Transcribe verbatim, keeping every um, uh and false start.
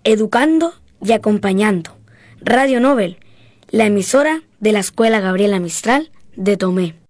educando y acompañando. Radio Nobel, la emisora de la Escuela Gabriela Mistral de Tomé.